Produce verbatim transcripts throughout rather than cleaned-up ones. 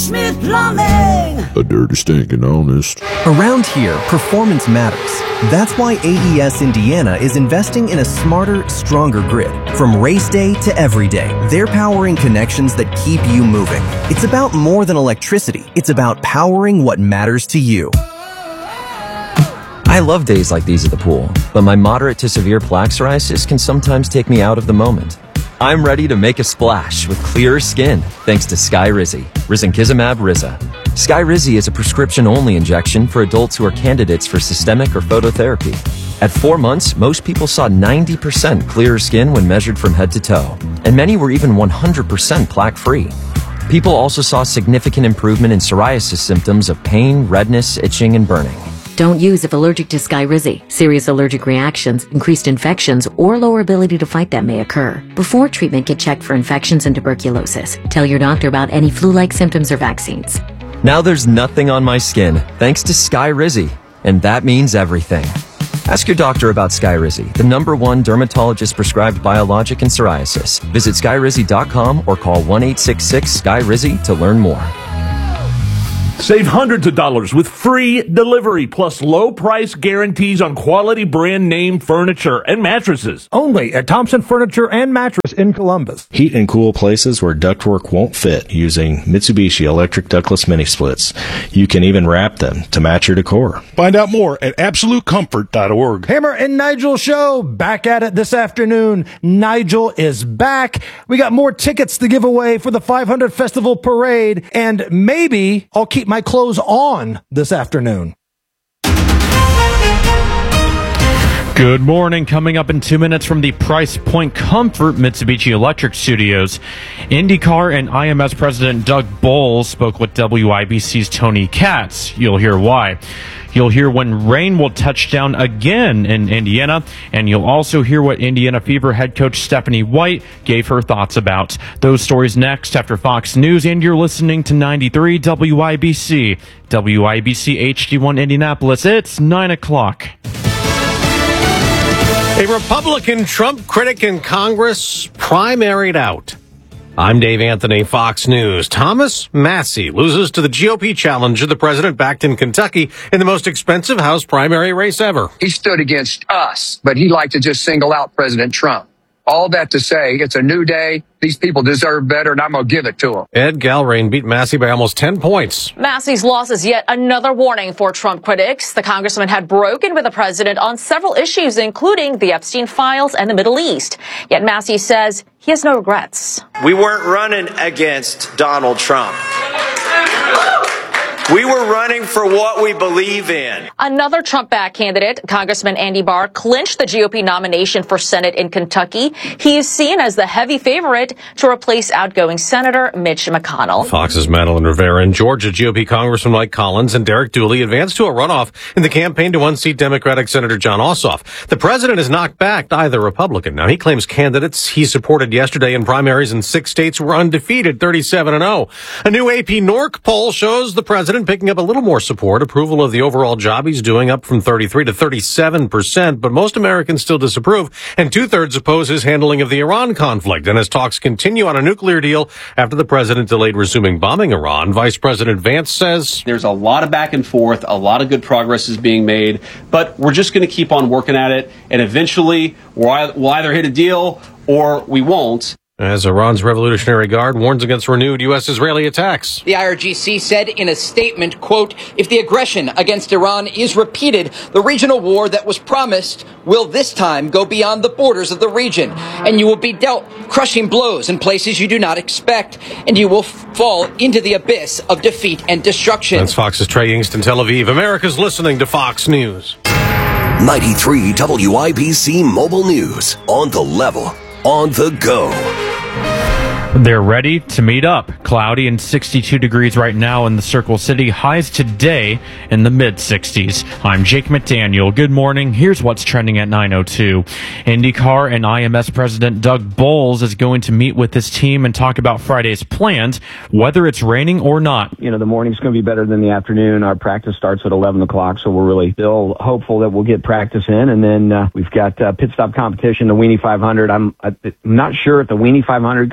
Smith Plumbing. A dirty, stinking honest. Around here, performance matters. That's why A E S Indiana is investing in a smarter, stronger grid. From race day to every day, they're powering connections that keep you moving. It's about more than electricity. It's about powering what matters to you. I love days like these at the pool, but my moderate to severe plaque psoriasis can sometimes take me out of the moment. I'm ready to make a splash with clearer skin thanks to Skyrizi, risankizumab Riza. Skyrizi is a prescription-only injection for adults who are candidates for systemic or phototherapy. At four months, most people saw ninety percent clearer skin when measured from head to toe, and many were even one hundred percent plaque-free. People also saw significant improvement in psoriasis symptoms of pain, redness, itching, and burning. Don't use if allergic to Skyrizi. Serious allergic reactions, increased infections, or lower ability to fight them may occur. Before treatment, get checked for infections and tuberculosis. Tell your doctor about any flu-like symptoms or vaccines. Now there's nothing on my skin thanks to Skyrizi, and that means everything. Ask your doctor about Skyrizi, the number one dermatologist-prescribed biologic in psoriasis. Visit skyrizi dot com or call one eight six six S K Y R I Z Y to learn more. Save hundreds of dollars with free delivery plus low price guarantees on quality brand name furniture and mattresses. Only at Thompson Furniture and Mattress in Columbus. Heat and cool places where ductwork won't fit using Mitsubishi electric ductless mini splits. You can even wrap them to match your decor. Find out more at absolute comfort dot org. Hammer and Nigel show back at it this afternoon. Nigel is back. We got more tickets to give away for the five hundred Festival Parade, and maybe I'll keep my clothes on this afternoon. Good morning. Coming up in two minutes from the Price Point Comfort Mitsubishi Electric Studios, IndyCar and I M S President Doug Boles spoke with W I B C's Tony Katz. You'll hear why. You'll hear when rain will touch down again in Indiana, and you'll also hear what Indiana Fever head coach Stephanie White gave her thoughts about. Those stories next after Fox News, and you're listening to ninety-three W I B C. W I B C H D one Indianapolis. It's nine o'clock. A Republican Trump critic in Congress primaried out. I'm Dave Anthony, Fox News. Thomas Massie loses to the G O P challenger the president backed in Kentucky in the most expensive House primary race ever. He stood against us, but he liked to just single out President Trump. All that to say, it's a new day. These people deserve better, and I'm going to give it to them. Ed Galrain beat Massie by almost ten points. Massie's loss is yet another warning for Trump critics. The congressman had broken with the president on several issues, including the Epstein files and the Middle East. Yet Massie says he has no regrets. We weren't running against Donald Trump. We were running for what we believe in. Another Trump-backed candidate, Congressman Andy Barr, clinched the G O P nomination for Senate in Kentucky. He is seen as the heavy favorite to replace outgoing Senator Mitch McConnell. Fox's Madeline Rivera and Georgia G O P Congressman Mike Collins and Derek Dooley advanced to a runoff in the campaign to unseat Democratic Senator John Ossoff. The president has not backed either Republican. Now, he claims candidates he supported yesterday in primaries in six states were undefeated, thirty-seven and oh. A new A P N O R C poll shows the president picking up a little more support, approval of the overall job he's doing up from thirty-three to thirty-seven percent, but most Americans still disapprove, and two-thirds oppose his handling of the Iran conflict. And as talks continue on a nuclear deal after the president delayed resuming bombing Iran, Vice President Vance says there's a lot of back and forth, a lot of good progress is being made, but we're just going to keep on working at it, and eventually we'll we'll either hit a deal or we won't. As Iran's Revolutionary Guard warns against renewed U S-Israeli attacks. The I R G C said in a statement, quote, if the aggression against Iran is repeated, the regional war that was promised will this time go beyond the borders of the region, and you will be dealt crushing blows in places you do not expect, and you will f- fall into the abyss of defeat and destruction. That's Fox's Trey Yingst in Tel Aviv. America's listening to Fox News. ninety-three W I B C Mobile News. On the level. On the go. They're ready to meet up. Cloudy and sixty-two degrees right now in the Circle City. Highs today in the mid-sixties. I'm Jake McDaniel. Good morning. Here's what's trending at nine oh two. IndyCar and I M S President Doug Boles is going to meet with his team and talk about Friday's plans, whether it's raining or not. You know, the morning's going to be better than the afternoon. Our practice starts at eleven o'clock, so we're really still hopeful that we'll get practice in. And then uh, we've got uh, pit stop competition, the Weenie five hundred. I'm, I'm not sure if the Weenie five hundred cars can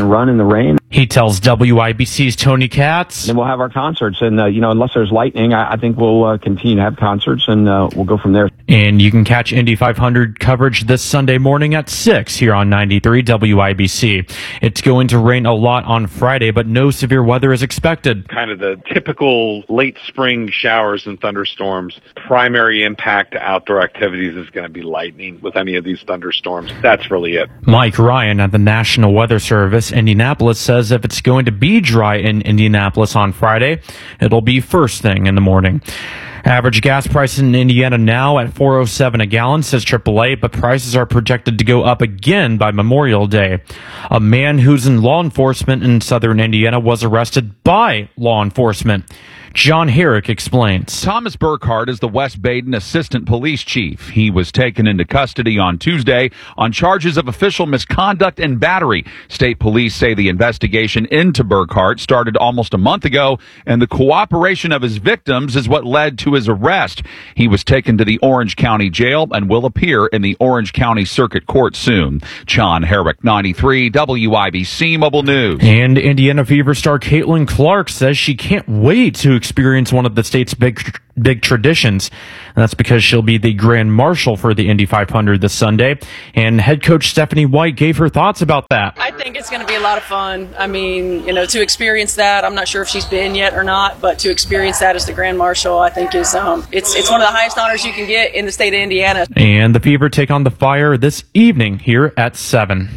and run in the rain. He tells W I B C's Tony Katz. Then we'll have our concerts, and uh, you know, unless there's lightning, I, I think we'll uh, continue to have concerts, and uh, we'll go from there. And you can catch Indy five hundred coverage this Sunday morning at six here on ninety-three W I B C. It's going to rain a lot on Friday, but no severe weather is expected. Kind of the typical late spring showers and thunderstorms. Primary impact to outdoor activities is going to be lightning with any of these thunderstorms. That's really it. Mike Ryan at the National Weather Service, Indianapolis, says if it's going to be dry in Indianapolis on Friday, it'll be first thing in the morning. Average gas prices in Indiana now at four oh seven a gallon, says triple A, but prices are projected to go up again by Memorial Day. A man who's in law enforcement in southern Indiana was arrested by law enforcement. John Herrick explains. Thomas Burkhart is the West Baden Assistant Police Chief. He was taken into custody on Tuesday on charges of official misconduct and battery. State police say the investigation into Burkhart started almost a month ago, and the cooperation of his victims is what led to his arrest. He was taken to the Orange County Jail and will appear in the Orange County Circuit Court soon. John Herrick, ninety-three W I B C Mobile News. And Indiana Fever star Caitlin Clark says she can't wait to experience one of the state's big big traditions. And that's because she'll be the Grand Marshal for the Indy five hundred this Sunday. And head coach Stephanie White gave her thoughts about that. I think it's going to be a lot of fun. I mean, you know, to experience that, I'm not sure if she's been yet or not, but to experience that as the Grand Marshal, I think is um, it's it's one of the highest honors you can get in the state of Indiana. And the Fever take on the Fire this evening here at seven.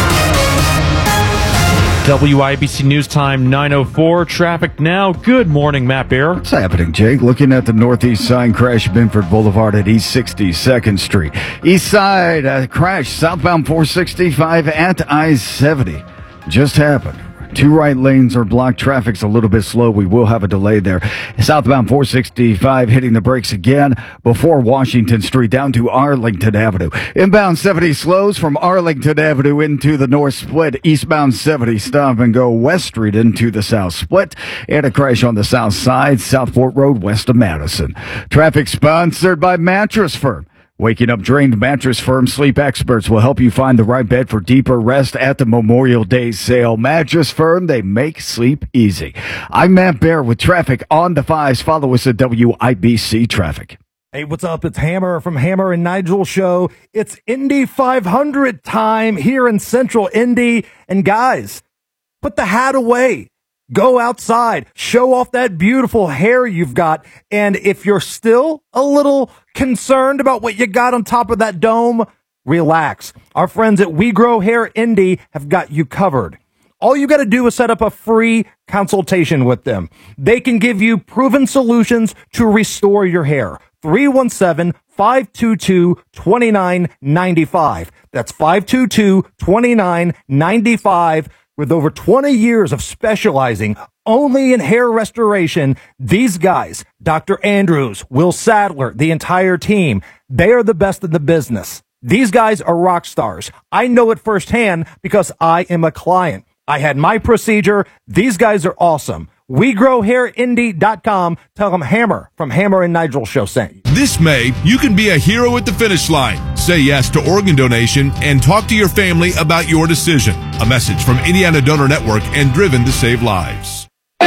W I B C News Time nine oh four. Traffic now. Good morning, Matt Bear. What's happening, Jake? Looking at the northeast side, crash Binford Boulevard at East sixty-second Street. East side, uh, crash southbound four sixty-five at I seventy. Just happened. Two right lanes are blocked. Traffic's a little bit slow. We will have a delay there. Southbound four sixty-five hitting the brakes again before Washington Street down to Arlington Avenue. Inbound seventy slows from Arlington Avenue into the North Split. Eastbound seventy stop and go West Street into the South Split. And a crash on the south side, Southport Road west of Madison. Traffic sponsored by Mattress Firm. Waking Up Drained Mattress Firm Sleep Experts will help you find the right bed for deeper rest at the Memorial Day sale. Mattress Firm, they make sleep easy. I'm Matt Bear with traffic on the fives. Follow us at W I B C Traffic. Hey, what's up? It's Hammer from Hammer and Nigel Show. It's Indy five hundred time here in Central Indy. And guys, put the hat away. Go outside, show off that beautiful hair you've got. And if you're still a little concerned about what you got on top of that dome, relax. Our friends at We Grow Hair Indy have got you covered. All you got to do is set up a free consultation with them. They can give you proven solutions to restore your hair. three one seven, five two two, two nine nine five. That's five two two, two nine nine five. With over twenty years of specializing only in hair restoration, these guys, Doctor Andrews, Will Sadler, the entire team, they are the best in the business. These guys are rock stars. I know it firsthand because I am a client. I had my procedure. These guys are awesome. we grow hair indy dot com. Tell them Hammer from Hammer and Nigel Show sent you. This May, you can be a hero at the finish line. Say yes to organ donation and talk to your family about your decision. A message from Indiana Donor Network and Driven to Save Lives.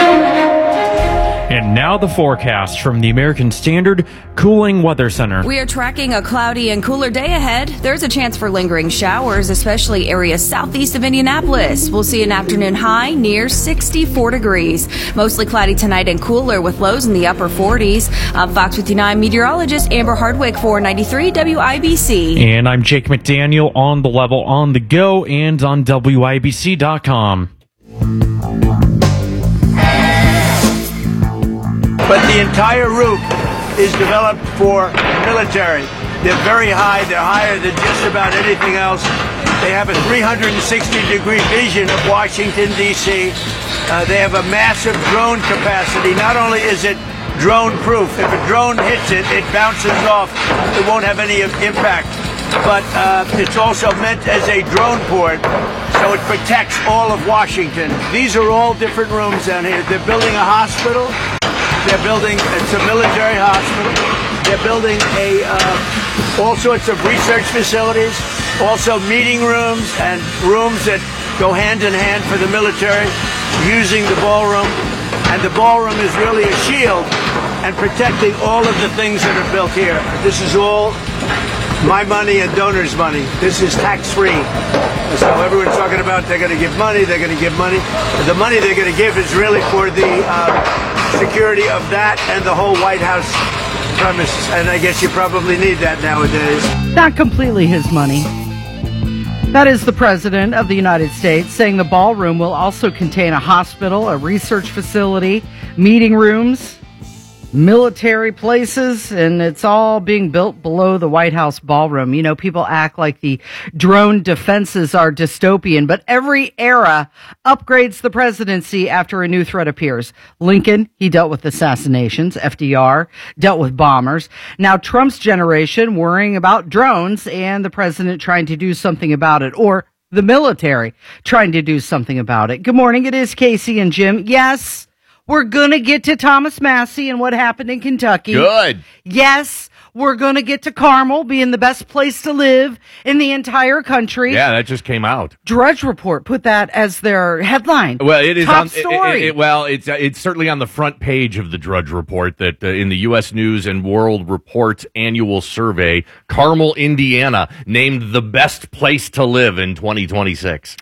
And now the forecast from the American Standard Cooling Weather Center. We are tracking a cloudy and cooler day ahead. There's a chance for lingering showers, especially areas southeast of Indianapolis. We'll see an afternoon high near sixty-four degrees. Mostly cloudy tonight and cooler with lows in the upper forties. I'm Fox fifty-nine meteorologist Amber Hardwick for ninety-three W I B C. And I'm Jake McDaniel on the level, on the go, and on W I B C dot com. But the entire roof is developed for military. They're very high. They're higher than just about anything else. They have a three hundred sixty degree vision of Washington, D C Uh, they have a massive drone capacity. Not only is it drone proof, if a drone hits it, it bounces off. It won't have any impact. But uh, it's also meant as a drone port, so it protects all of Washington. These are all different rooms down here. They're building a hospital. They're building, it's a military hospital. They're building a uh, all sorts of research facilities, also meeting rooms and rooms that go hand in hand for the military, using the ballroom. And the ballroom is really a shield and protecting all of the things that are built here. This is all my money and donors' money. This is tax-free. So everyone's talking about they're going to give money, they're going to give money. The money they're going to give is really for the uh, security of that and the whole White House premises. And I guess you probably need that nowadays. Not completely his money. That is the President of the United States saying the ballroom will also contain a hospital, a research facility, meeting rooms, military places, and it's all being built below the White House ballroom. You know, people act like the drone defenses are dystopian, but every era upgrades the presidency after a new threat appears. Lincoln, he dealt with assassinations. F D R dealt with bombers. Now Trump's generation worrying about drones and the president trying to do something about it, or the military trying to do something about it. Good morning. It is Casey and Jim. Yes, we're going to get to Thomas Massie and what happened in Kentucky. Good. Yes, we're going to get to Carmel being the best place to live in the entire country. Yeah, that just came out. Drudge Report put that as their headline. Well, it is top on, story. It, it, it, well, it's uh, it's certainly on the front page of the Drudge Report that uh, in the U S News and World Report annual survey, Carmel, Indiana, named the best place to live in twenty twenty-six.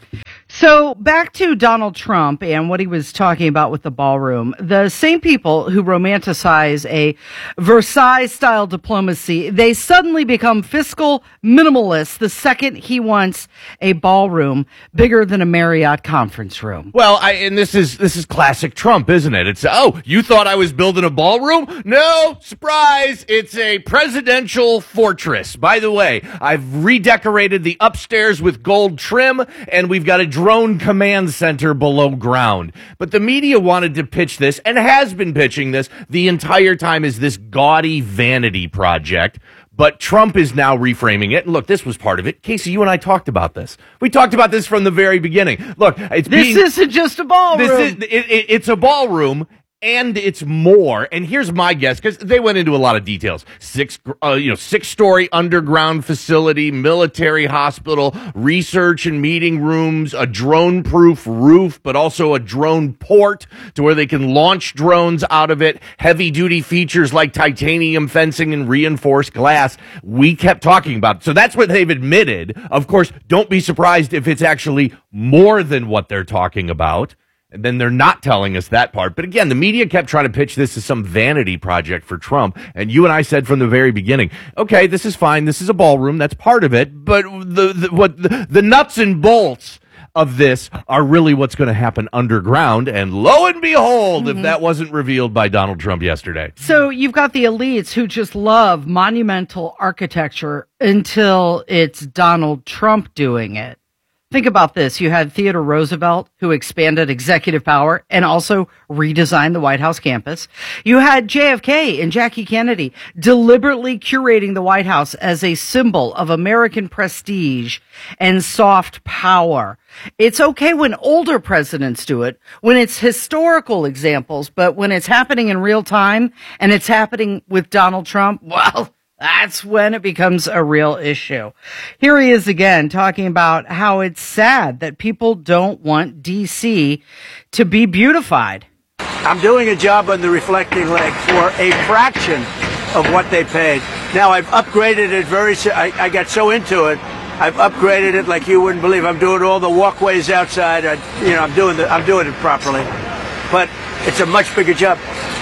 So back to Donald Trump and what he was talking about with the ballroom. The same people who romanticize a Versailles-style diplomacy, they suddenly become fiscal minimalists the second he wants a ballroom bigger than a Marriott conference room. Well, I, and this is this is classic Trump, isn't it? It's, oh, you thought I was building a ballroom? No, surprise! It's a presidential fortress. By the way, I've redecorated the upstairs with gold trim, and we've got a drone command center below ground. But the media wanted to pitch this, and has been pitching this the entire time, as this gaudy vanity project. But Trump is now reframing it. And look, this was part of it. Casey, you and I talked about this. We talked about this from the very beginning. Look, it's this being, isn't just a ballroom. This is, it, it, it's a ballroom. And it's more. And here's my guess, because they went into a lot of details. Six, uh, you know, six-story underground facility, military hospital, research and meeting rooms, a drone-proof roof, but also a drone port to where they can launch drones out of it. Heavy-duty features like titanium fencing and reinforced glass. We kept talking about it. So that's what they've admitted. Of course, don't be surprised if it's actually more than what they're talking about. And then they're not telling us that part. But again, the media kept trying to pitch this as some vanity project for Trump. And you and I said from the very beginning, okay, this is fine. This is a ballroom. That's part of it. But the, the what the, the nuts and bolts of this are really what's going to happen underground. And lo and behold, mm-hmm. if that wasn't revealed by Donald Trump yesterday. So you've got the elites who just love monumental architecture until it's Donald Trump doing it. Think about this. You had Theodore Roosevelt, who expanded executive power and also redesigned the White House campus. You had J F K and Jackie Kennedy deliberately curating the White House as a symbol of American prestige and soft power. It's okay when older presidents do it, when it's historical examples, but when it's happening in real time and it's happening with Donald Trump, well, that's when it becomes a real issue. Here he is again talking about how it's sad that people don't want D C to be beautified. I'm doing a job on the reflecting leg for a fraction of what they paid. Now I've upgraded it very, I, I got so into it. I've upgraded it like you wouldn't believe. I'm doing all the walkways outside. I, you know, I'm doing the, I'm doing it properly, but it's a much bigger job.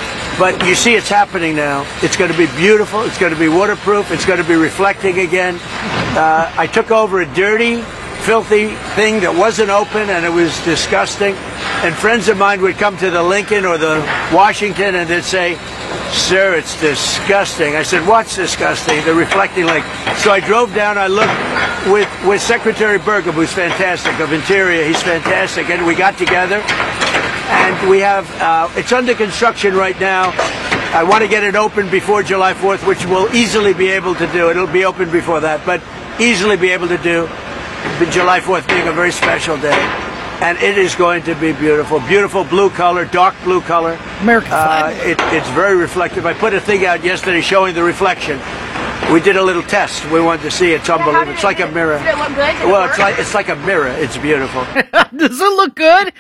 But you see it's happening now. It's going to be beautiful. It's going to be waterproof. It's going to be reflecting again. Uh, I took over a dirty, filthy thing that wasn't open, and it was disgusting. And friends of mine would come to the Lincoln or the Washington, and they'd say, "Sir, it's disgusting." I said, "What's disgusting?" The reflecting lake. So I drove down. I looked with, with Secretary Burgum, who's fantastic, of Interior. He's fantastic. And we got together. And we have, uh, it's under construction right now. I want to get it open before July fourth, which we'll easily be able to do. It'll be open before that, but easily be able to do. July fourth being a very special day. And it is going to be beautiful. Beautiful blue color, dark blue color. American uh, it, It's very reflective. I put a thing out yesterday showing the reflection. We did a little test. We wanted to see. It's unbelievable. It's like a mirror. Did it look good? Did it Well, work? it's like it's like a mirror. It's beautiful. Does it look good?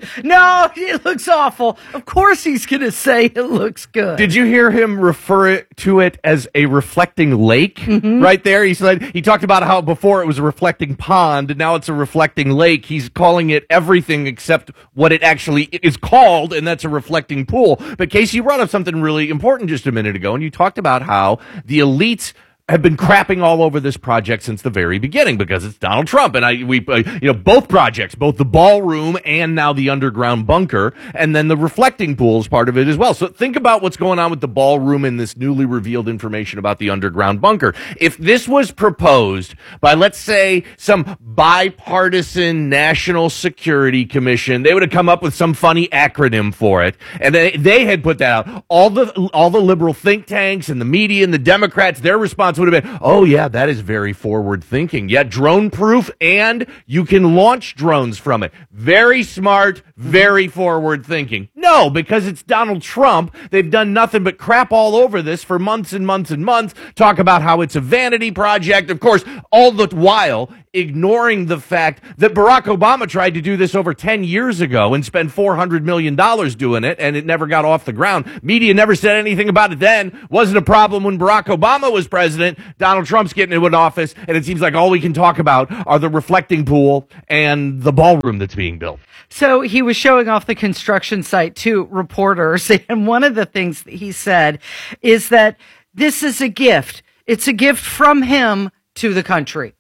No, it looks awful. Of course he's going to say it looks good. Did you hear him refer it, to it as a reflecting lake? Mm-hmm. Right there, he said he talked about how before it was a reflecting pond, and now it's a reflecting lake. He's calling it everything except what it actually is called, and that's a reflecting pool. But Casey, you brought up something really important just a minute ago, and you talked about how the elites have been crapping all over this project since the very beginning because it's Donald Trump. And I, we, uh, you know, both projects, both the ballroom and now the underground bunker, and then the reflecting pool is part of it as well. So think about what's going on with the ballroom and this newly revealed information about the underground bunker. If this was proposed by, let's say, some bipartisan national security commission, they would have come up with some funny acronym for it. And they, they had put that out. All the, all the liberal think tanks and the media and the Democrats, their response would have been, oh yeah, that is very forward thinking. Yeah, drone proof, and you can launch drones from it. Very smart, very forward thinking. No, because it's Donald Trump. They've done nothing but crap all over this for months and months and months. Talk about how it's a vanity project. Of course, all the while ignoring the fact that Barack Obama tried to do this over ten years ago and spend four hundred million dollars doing it, and it never got off the ground. Media never said anything about it then. Wasn't a problem when Barack Obama was president. Donald Trump's getting into an office, and it seems like all we can talk about are the reflecting pool and the ballroom that's being built. So he was showing off the construction site to reporters, and one of the things that he said is that this is a gift. It's a gift from him to the country.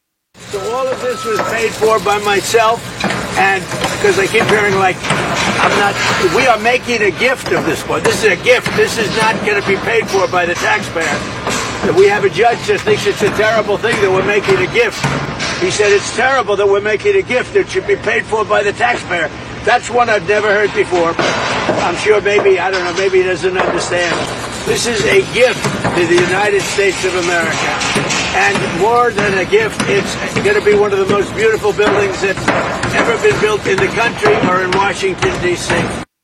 So all of this was paid for by myself, and because I keep hearing like, I'm not, we are making a gift of this one. This is a gift. This is not going to be paid for by the taxpayer. We have a judge that thinks it's a terrible thing that we're making a gift. He said it's terrible that we're making a gift that should be paid for by the taxpayer. That's one I've never heard before. I'm sure maybe, I don't know, maybe he doesn't understand. This is a gift to the United States of America. And more than a gift, it's going to be one of the most beautiful buildings that's ever been built in the country or in Washington, D C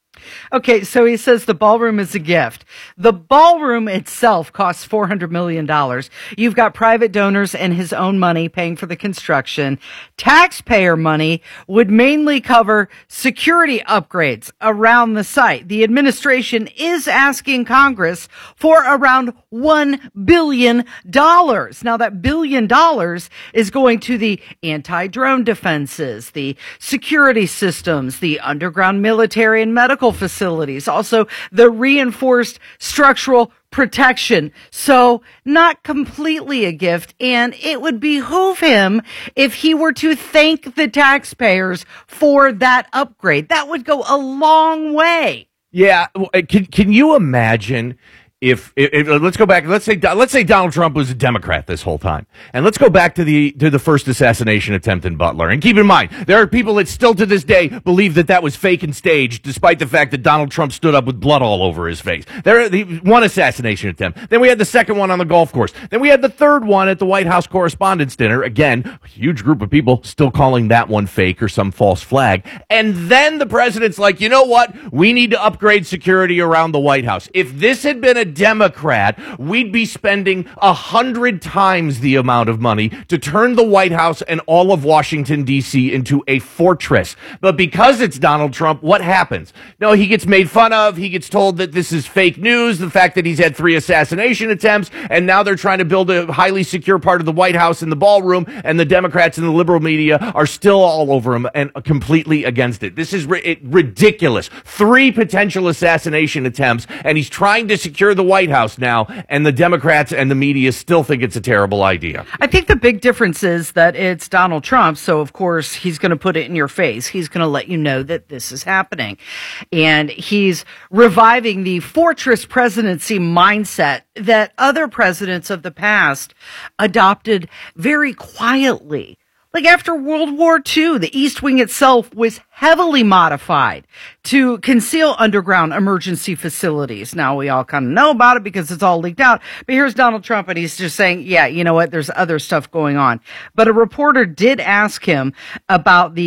Okay, so he says the ballroom is a gift. The ballroom itself costs four hundred million dollars. You've got private donors and his own money paying for the construction. Taxpayer money would mainly cover security upgrades around the site. The administration is asking Congress for around one billion dollars. Now, that billion dollars is going to the anti-drone defenses, the security systems, the underground military and medical facilities. Facilities, also the reinforced structural protection. So not completely a gift, and it would behoove him if he were to thank the taxpayers for that upgrade. That would go a long way. Yeah, can can you imagine If, if, if let's go back, let's say let's say Donald Trump was a Democrat this whole time, and let's go back to the to the first assassination attempt in Butler. And keep in mind, there are people that still to this day believe that that was fake and staged, despite the fact that Donald Trump stood up with blood all over his face. There, the one assassination attempt. Then we had the second one on the golf course. Then we had the third one at the White House Correspondents' Dinner. Again, a huge group of people still calling that one fake or some false flag. And then the president's like, you know what? We need to upgrade security around the White House. If this had been a Democrat, we'd be spending a hundred times the amount of money to turn the White House and all of Washington, D C into a fortress. But because it's Donald Trump, what happens? No, he gets made fun of. He gets told that this is fake news, the fact that he's had three assassination attempts, and now they're trying to build a highly secure part of the White House in the ballroom, and the Democrats and the liberal media are still all over him and completely against it. This is ri- it, ridiculous. Three potential assassination attempts, and he's trying to secure the White House now, and the Democrats and the media still think it's a terrible idea. I think the big difference is that it's Donald Trump, so of course he's going to put it in your face. He's going to let you know that this is happening. And he's reviving the fortress presidency mindset that other presidents of the past adopted very quietly. Like after World War Two, the East Wing itself was heavily modified to conceal underground emergency facilities. Now, we all kind of know about it because it's all leaked out. But here's Donald Trump, and he's just saying, yeah, you know what, there's other stuff going on. But a reporter did ask him about the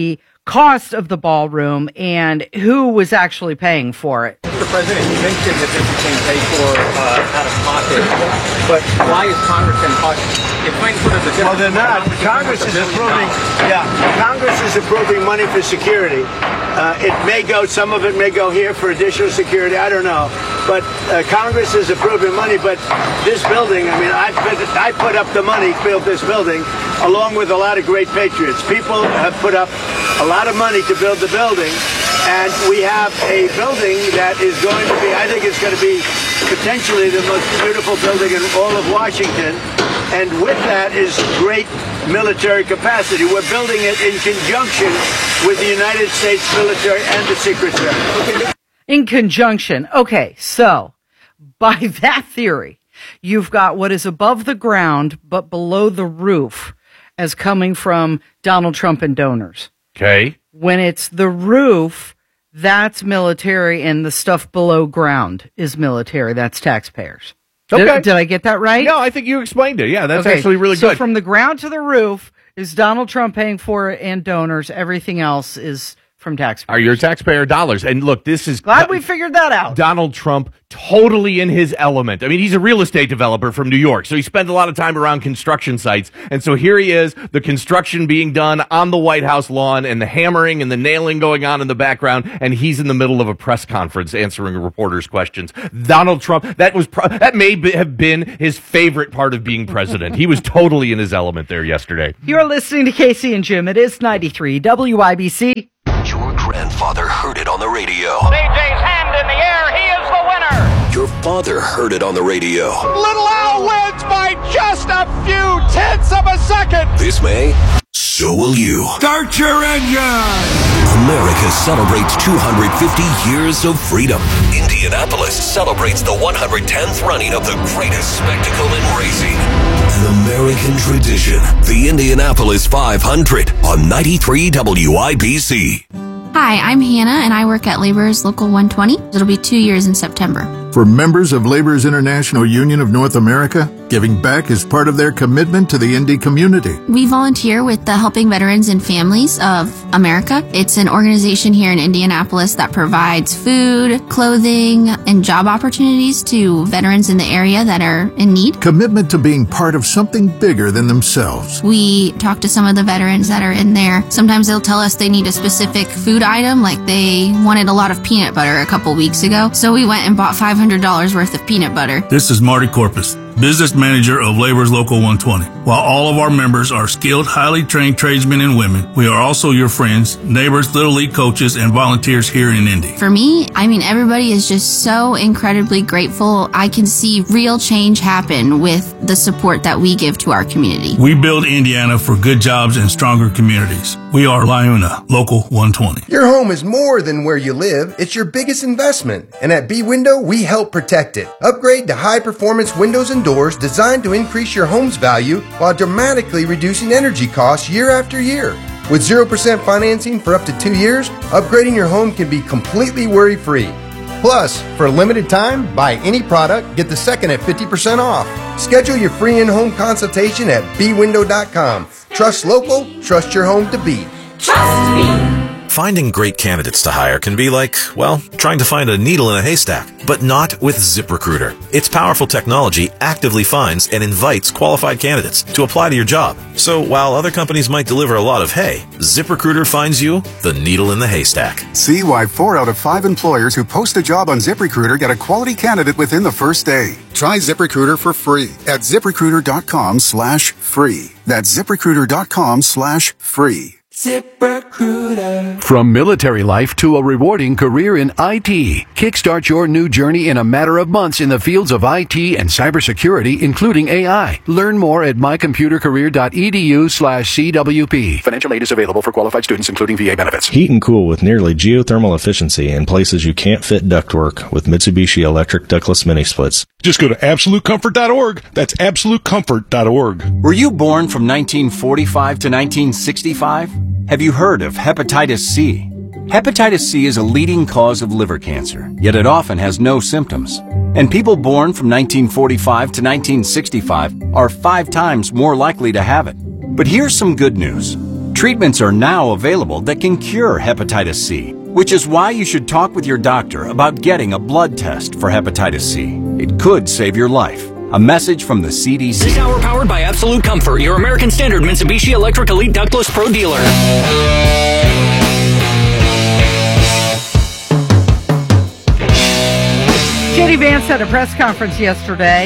cost of the ballroom and who was actually paying for it. Mister President, you mentioned that this is being paid for uh, out of pocket, but why is Congress then costing? Explain sort of the difference. Well, they're not. Congress is approving. Yeah, Congress is approving money for security. Uh, it may go. Some of it may go here for additional security. I don't know, but uh, Congress is approving money. But this building, I mean, I put, I put up the money, built this building, along with a lot of great patriots. People have put up a lot of money to build the building, and we have a building that is going to be, I think it's going to be potentially the most beautiful building in all of Washington, and with that is great military capacity. We're building it in conjunction with the United States military and the Secret Service. In conjunction. Okay, so by that theory, you've got what is above the ground but below the roof as coming from Donald Trump and donors. Okay. When it's the roof, that's military, and the stuff below ground is military. That's taxpayers. Okay. Did, did I get that right? No, I think you explained it. Yeah, that's okay. actually really so good. So from the ground to the roof is Donald Trump paying for it and donors. Everything else is from taxpayers. Are your taxpayer dollars. And look, this is... Glad we figured that out. Donald Trump totally in his element. I mean, he's a real estate developer from New York, so he spends a lot of time around construction sites. And so here he is, the construction being done on the White House lawn and the hammering and the nailing going on in the background, and he's in the middle of a press conference answering reporters' questions. Donald Trump, that was pro- that may be, have been his favorite part of being president. He was totally in his element there yesterday. You're listening to Casey and Jim. It is ninety-three W I B C. Your grandfather heard it on the radio. C J's hand in the air. He is the winner. Your father heard it on the radio. Little Al wins by just a few tenths of a second. This May, so will you. Start your engine. America celebrates two hundred fifty years of freedom. Indianapolis celebrates the one hundred tenth running of the greatest spectacle in racing. An American tradition. The Indianapolis five hundred on ninety-three W I B C. Hi, I'm Hannah, and I work at Laborers Local one twenty. It'll be two years in September. For members of Laborers International Union of North America, giving back is part of their commitment to the Indy community. We volunteer with the Helping Veterans and Families of America. It's an organization here in Indianapolis that provides food, clothing, and job opportunities to veterans in the area that are in need. Commitment to being part of something bigger than themselves. We talk to some of the veterans that are in there. Sometimes they'll tell us they need a specific food item, like they wanted a lot of peanut butter a couple weeks ago. So we went and bought five hundred dollars worth of peanut butter. This is Marty Corpus, business manager of Laborers Local one twenty. While all of our members are skilled, highly trained tradesmen and women, we are also your friends, neighbors, Little League coaches, and volunteers here in Indy. For me, I mean, everybody is just so incredibly grateful. I can see real change happen with the support that we give to our community. We build Indiana for good jobs and stronger communities. We are LiUNA Local one twenty. Your home is more than where you live. It's your biggest investment. And at B-Window, we help protect it. Upgrade to high-performance windows and doors designed to increase your home's value while dramatically reducing energy costs year after year. With zero percent financing for up to two years, upgrading your home can be completely worry-free. Plus, for a limited time, buy any product, get the second at fifty percent off. Schedule your free in-home consultation at b window dot com. Trust local, trust your home to beat. Trust me. Finding great candidates to hire can be like, well, trying to find a needle in a haystack, but not with ZipRecruiter. Its powerful technology actively finds and invites qualified candidates to apply to your job. So while other companies might deliver a lot of hay, ZipRecruiter finds you the needle in the haystack. See why four out of five employers who post a job on ZipRecruiter get a quality candidate within the first day. Try ZipRecruiter for free at ZipRecruiter.com slash free. That's ZipRecruiter.com slash free. ZipRecruiter. From military life to a rewarding career in I T, kickstart your new journey in a matter of months in the fields of I T and cybersecurity, including A I. Learn more at mycomputercareer.edu slash CWP. Financial aid is available for qualified students, including V A benefits. Heat and cool with nearly geothermal efficiency in places you can't fit ductwork with Mitsubishi electric ductless mini splits. Just go to absolute comfort dot org. That's absolute comfort dot org. Were you born from nineteen forty-five to nineteen sixty-five? Have you heard of hepatitis C? Hepatitis C is a leading cause of liver cancer, yet it often has no symptoms. And people born from nineteen forty-five to nineteen sixty-five are five times more likely to have it. But here's some good news. Treatments are now available that can cure hepatitis C, which is why you should talk with your doctor about getting a blood test for hepatitis C. It could save your life. A message from the C D C. This hour powered by Absolute Comfort, your American Standard Mitsubishi Electric Elite Ductless Pro dealer. J D Vance had a press conference yesterday.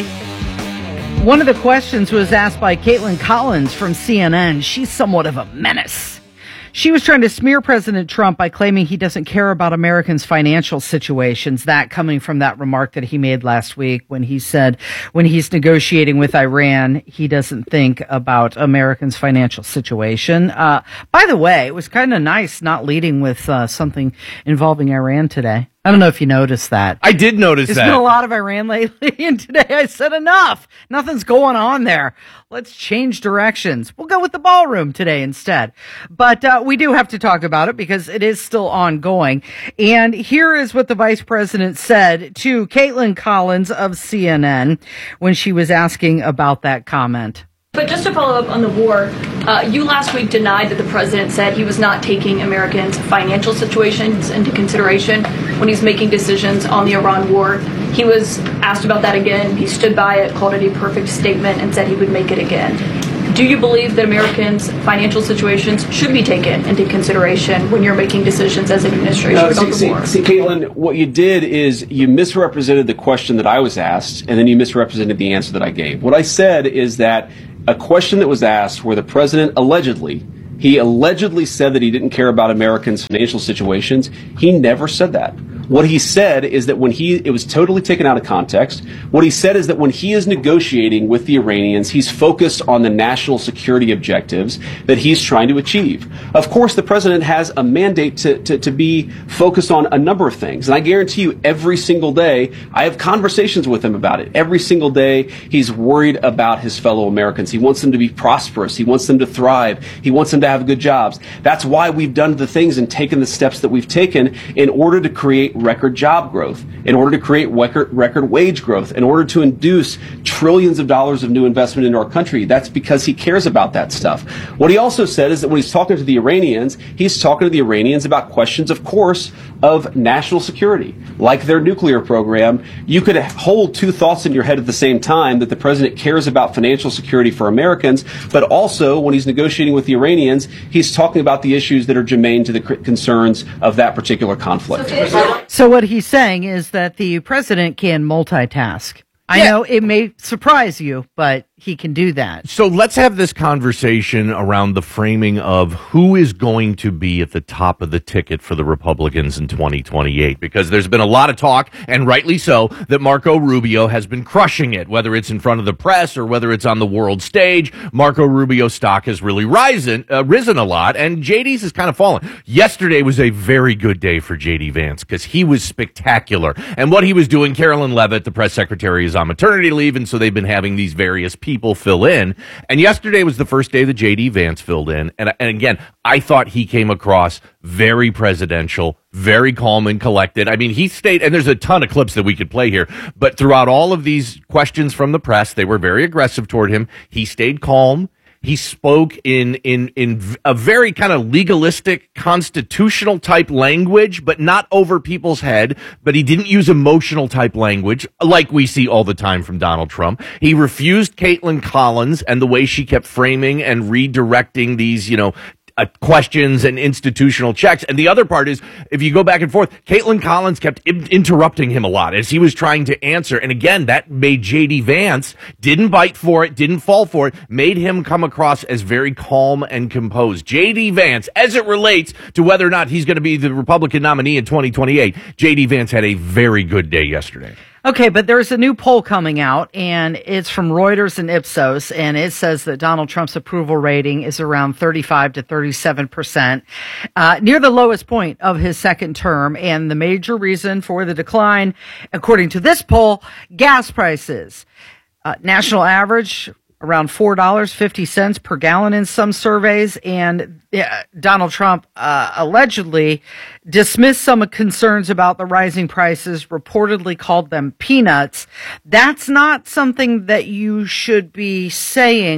One of the questions was asked by Caitlin Collins from C N N. She's somewhat of a menace. She was trying to smear President Trump by claiming he doesn't care about Americans' financial situations. That coming from that remark that he made last week when he said when he's negotiating with Iran, he doesn't think about Americans' financial situation. Uh, by the way, it was kind of nice not leading with uh, something involving Iran today. I don't know if you noticed that. I did notice There's that. There's been a lot of Iran lately, and today I said enough. Nothing's going on there. Let's change directions. We'll go with the ballroom today instead. But uh, we do have to talk about it because it is still ongoing. And here is what the vice president said to Caitlin Collins of C N N when she was asking about that comment. But just to follow up on the war, uh, you last week denied that the president said he was not taking Americans' financial situations into consideration when he's making decisions on the Iran war. He was asked about that again. He stood by it, called it a perfect statement, and said he would make it again. Do you believe that Americans' financial situations should be taken into consideration when you're making decisions as an administration no, about see, the war? See, see, Caitlin, what you did is you misrepresented the question that I was asked, and then you misrepresented the answer that I gave. What I said is that a question that was asked where the president allegedly, he allegedly said that he didn't care about Americans' financial situations. He never said that. What he said is that when he, it was totally taken out of context. What he said is that when he is negotiating with the Iranians, he's focused on the national security objectives that he's trying to achieve. Of course, the president has a mandate to, to, to be focused on a number of things. And I guarantee you every single day, I have conversations with him about it. Every single day, he's worried about his fellow Americans. He wants them to be prosperous. He wants them to thrive. He wants them to have good jobs. That's why we've done the things and taken the steps that we've taken in order to create record job growth, in order to create record, record wage growth, in order to induce trillions of dollars of new investment into our country. That's because he cares about that stuff. What he also said is that when he's talking to the Iranians, he's talking to the Iranians about questions, of course, of national security, like their nuclear program. You could hold two thoughts in your head at the same time, that the president cares about financial security for Americans, but also when he's negotiating with the Iranians, he's talking about the issues that are germane to the concerns of that particular conflict. So what he's saying is that the president can multitask. I Yeah. know it may surprise you, but he can do that. So let's have this conversation around the framing of who is going to be at the top of the ticket for the Republicans in twenty twenty-eight, because there's been a lot of talk, and rightly so, that Marco Rubio has been crushing it, whether it's in front of the press or whether it's on the world stage. Marco Rubio's stock has really risen, uh, risen a lot, and J D's has kind of fallen. Yesterday was a very good day for J D Vance because he was spectacular. And what he was doing, Carolyn Levitt, the press secretary, is on maternity leave, and so they've been having these various people fill in. And yesterday was the first day that J D Vance filled in. And, and again, I thought he came across very presidential, very calm and collected. I mean, he stayed, and there's a ton of clips that we could play here, but throughout all of these questions from the press, they were very aggressive toward him. He stayed calm. He spoke in, in, in a very kind of legalistic, constitutional type language, but not over people's head. But he didn't use emotional type language like we see all the time from Donald Trump. He refused Caitlin Collins and the way she kept framing and redirecting these, you know, Uh, questions and institutional checks. And the other part is, if you go back and forth, Caitlin Collins kept in- interrupting him a lot as he was trying to answer. And again, that made J D Vance, didn't bite for it, didn't fall for it, made him come across as very calm and composed. J D Vance, as it relates to whether or not he's going to be the Republican nominee in twenty twenty-eight, J D Vance had a very good day yesterday. Okay, but there's a new poll coming out, and it's from Reuters and Ipsos, and it says that Donald Trump's approval rating is around thirty-five to thirty-seven percent, uh, near the lowest point of his second term. And the major reason for the decline, according to this poll, gas prices. Uh, national average around four dollars and fifty cents per gallon in some surveys. And uh, Donald Trump uh, allegedly dismissed some concerns about the rising prices, reportedly called them peanuts. That's not something that you should be saying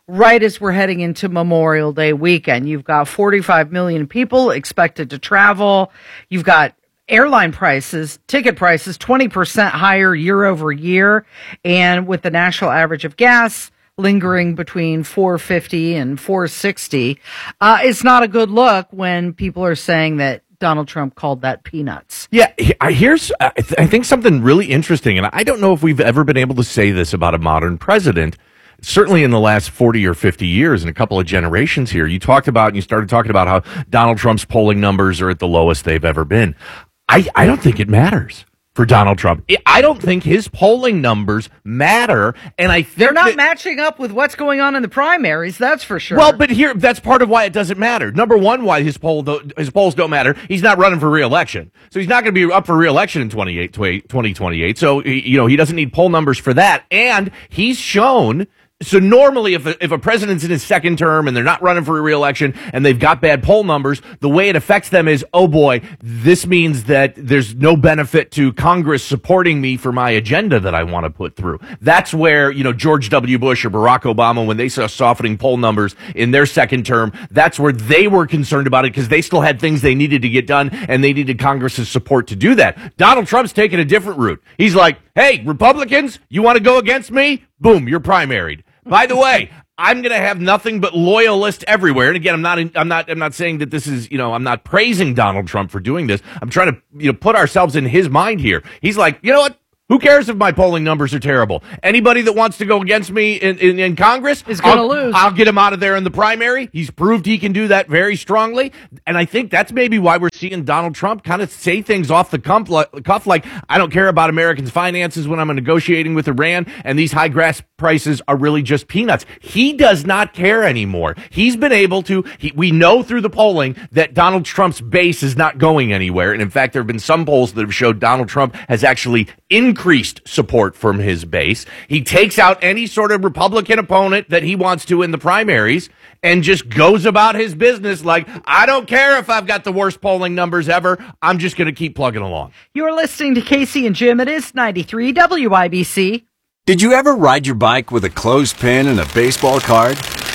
right as we're heading into Memorial Day weekend. You've got forty-five million people expected to travel. You've got airline prices, ticket prices, twenty percent higher year over year. And with the national average of gas lingering between four fifty and four sixty, uh, it's not a good look when people are saying that Donald Trump called that peanuts. Yeah, here's, I, th- I think something really interesting, and I don't know if we've ever been able to say this about a modern president, certainly in the last forty or fifty years, and a couple of generations here. You talked about, and you started talking about how Donald Trump's polling numbers are at the lowest they've ever been. I, I don't think it matters for Donald Trump. I don't think his polling numbers matter, and I think they're not that, matching up with what's going on in the primaries. That's for sure. Well, but here, that's part of why it doesn't matter. Number one, why his poll his polls don't matter. He's not running for re-election, so he's not going to be up for re-election in twenty twenty-eight. So you know he doesn't need poll numbers for that, and he's shown. So normally, if a, if a president's in his second term and they're not running for a re-election and they've got bad poll numbers, the way it affects them is, oh boy, this means that there's no benefit to Congress supporting me for my agenda that I want to put through. That's where, you know, George W. Bush or Barack Obama, when they saw softening poll numbers in their second term, that's where they were concerned about it because they still had things they needed to get done and they needed Congress's support to do that. Donald Trump's taking a different route. He's like, hey, Republicans, you want to go against me? Boom, you're primaried. By the way, I'm going to have nothing but loyalists everywhere. And again, I'm not, I'm not, I'm not saying that this is, you know, I'm not praising Donald Trump for doing this. I'm trying to, you know, put ourselves in his mind here. He's like, you know what? Who cares if my polling numbers are terrible? Anybody that wants to go against me in, in, in Congress is going to lose. I'll get him out of there in the primary. He's proved he can do that very strongly. And I think that's maybe why we're seeing Donald Trump kind of say things off the cuff like, I don't care about Americans' finances when I'm negotiating with Iran, and these high gas prices are really just peanuts. He does not care anymore. He's been able to, he, we know through the polling that Donald Trump's base is not going anywhere. And in fact, there have been some polls that have showed Donald Trump has actually increased increased support from his base. He takes out any sort of Republican opponent that he wants to in the primaries and just goes about his business like, I don't care if I've got the worst polling numbers ever. I'm just going to keep plugging along. You're listening to Casey and Jim. It is ninety-three W I B C. Did you ever ride your bike with a clothespin and a baseball card?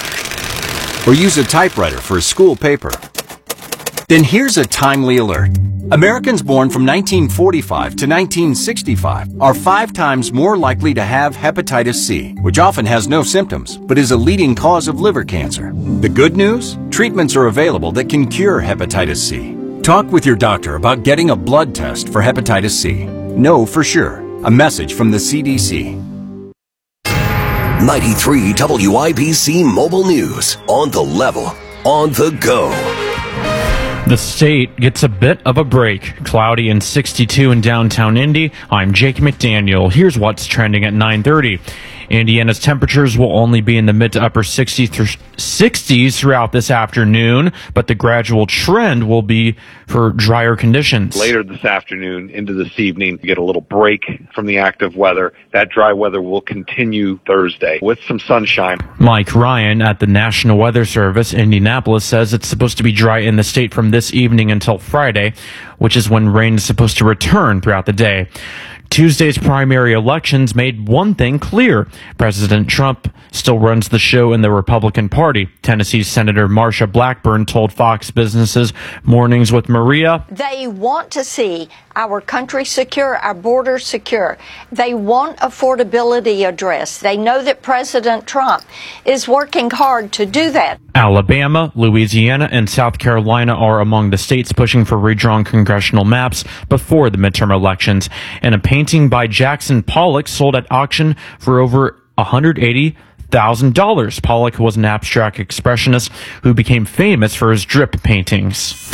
Or use a typewriter for a school paper? Then here's a timely alert. Americans born from nineteen forty-five to nineteen sixty-five are five times more likely to have hepatitis C, which often has no symptoms, but is a leading cause of liver cancer. The good news? Treatments are available that can cure hepatitis C. Talk with your doctor about getting a blood test for hepatitis C. Know for sure. A message from the C D C. ninety-three W I B C Mobile News. On the level. On the go. The state gets a bit of a break. Cloudy and sixty-two in downtown Indy. I'm Jake McDaniel. Here's what's trending at nine thirty. Indiana's temperatures will only be in the mid to upper sixties throughout this afternoon, but the gradual trend will be for drier conditions. Later this afternoon into this evening, you get a little break from the active weather. That dry weather will continue Thursday with some sunshine. Mike Ryan at the National Weather Service, Indianapolis, says it's supposed to be dry in the state from this evening until Friday, which is when rain is supposed to return throughout the day. Tuesday's primary elections made one thing clear. President Trump still runs the show in the Republican Party. Tennessee's Senator Marsha Blackburn told Fox Business's Mornings with Maria, they want to see our country secure, our borders secure. They want affordability addressed. They know that President Trump is working hard to do that. Alabama, Louisiana, and South Carolina are among the states pushing for redrawn congressional maps before the midterm elections. And a painting by Jackson Pollock sold at auction for over one hundred eighty thousand dollars. Pollock was an abstract expressionist who became famous for his drip paintings.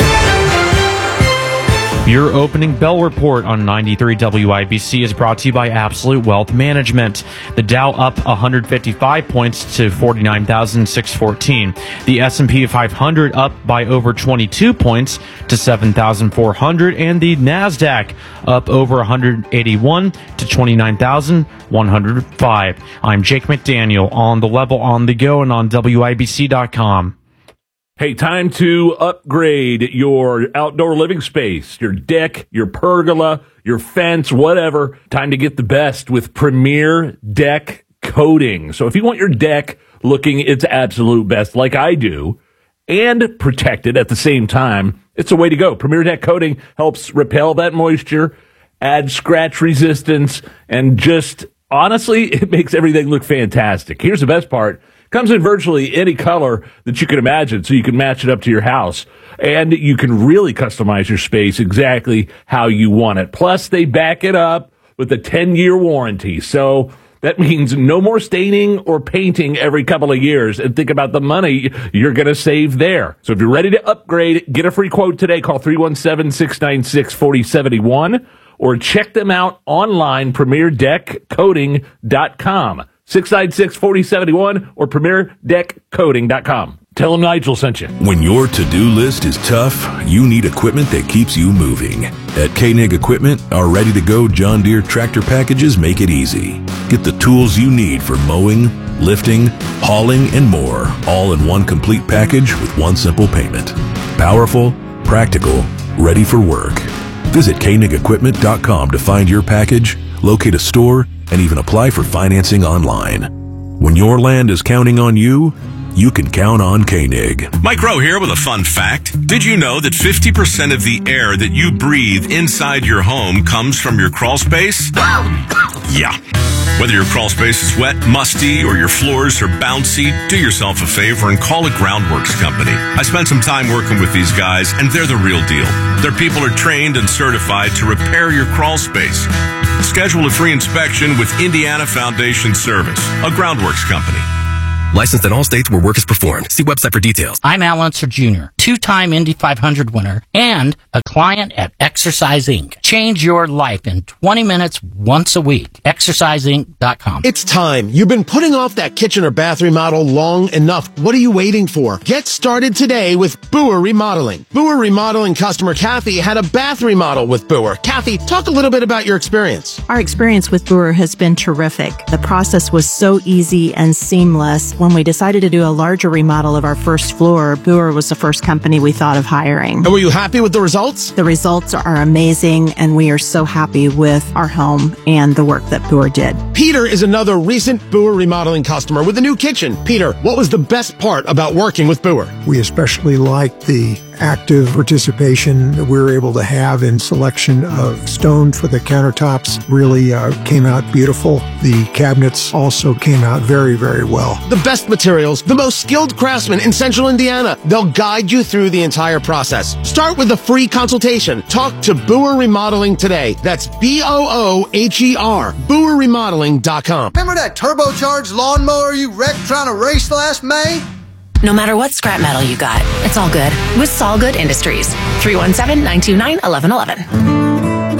Your opening bell report on ninety-three W I B C is brought to you by Absolute Wealth Management. The Dow up one hundred fifty-five points to forty-nine thousand six hundred fourteen. The S and P five hundred up by over twenty-two points to seven thousand four hundred. And the NASDAQ up over one hundred eighty-one to twenty-nine thousand one hundred five. I'm Jake McDaniel on the level, on the go, and on W I B C dot com. Hey, time to upgrade your outdoor living space, your deck, your pergola, your fence, whatever. Time to get the best with Premier Deck Coating. So if you want your deck looking its absolute best like I do and protected at the same time, it's a way to go. Premier Deck Coating helps repel that moisture, add scratch resistance, and just honestly, it makes everything look fantastic. Here's the best part. Comes in virtually any color that you can imagine, so you can match it up to your house. And you can really customize your space exactly how you want it. Plus, they back it up with a ten-year warranty. So that means no more staining or painting every couple of years. And think about the money you're going to save there. So if you're ready to upgrade, get a free quote today. Call three one seven, six nine six, four oh seven one or check them out online, premier deck coating dot com. six nine six, four oh seven one or premier deck coating dot com. Tell them Nigel sent you. When your to-do list is tough, you need equipment that keeps you moving. At Koenig Equipment, our ready-to-go John Deere tractor packages make it easy. Get the tools you need for mowing, lifting, hauling, and more, all in one complete package with one simple payment. Powerful, practical, ready for work. Visit Koenig Equipment dot com to find your package, locate a store, and even apply for financing online. When your land is counting on you, you can count on Koenig. Mike Rowe here with a fun fact. Did you know that fifty percent of the air that you breathe inside your home comes from your crawl space? Yeah. Whether your crawl space is wet, musty, or your floors are bouncy, do yourself a favor and call a Groundworks company. I spent some time working with these guys, and they're the real deal. Their people are trained and certified to repair your crawl space. Schedule a free inspection with Indiana Foundation Service, a Groundworks company. Licensed in all states where work is performed. See website for details. I'm Al Unser Junior, two-time Indy five hundred winner and a client at Exercise Incorporated. Change your life in twenty minutes once a week. Exercise Inc dot com. It's time. You've been putting off that kitchen or bath remodel long enough. What are you waiting for? Get started today with Boer Remodeling. Boer Remodeling customer Kathy had a bath remodel with Boer. Kathy, talk a little bit about your experience. Our experience with Boer has been terrific. The process was so easy and seamless. When we decided to do a larger remodel of our first floor, Boer was the first company we thought of hiring. And were you happy with the results? The results are amazing, and we are so happy with our home and the work that Boer did. Peter is another recent Boer Remodeling customer with a new kitchen. Peter, what was the best part about working with Boer? We especially liked the active participation that we were able to have in selection of stone for the countertops. Really uh, came out beautiful. The cabinets also came out very, very well. The best materials, the most skilled craftsmen in Central Indiana. They'll guide you through the entire process. Start with a free consultation. Talk to Boer Remodeling today. That's B O O H E R, Boer Remodeling dot com. Remember that turbocharged lawnmower you wrecked trying to race last May? No matter what scrap metal you got, it's all good with Solgood Industries. three one seven, nine two nine, one one one one.